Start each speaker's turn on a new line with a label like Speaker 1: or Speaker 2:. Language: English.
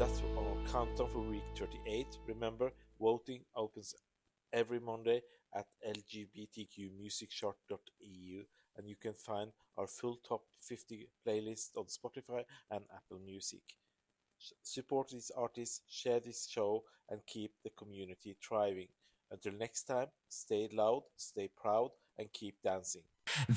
Speaker 1: That's our countdown for week 38. Remember, voting opens every Monday at lgbtqmusicchart.eu, and you can find our full top 50 playlist on Spotify and Apple Music. Support these artists, share this show, and keep the community thriving. Until next time, stay loud, stay proud, and keep dancing.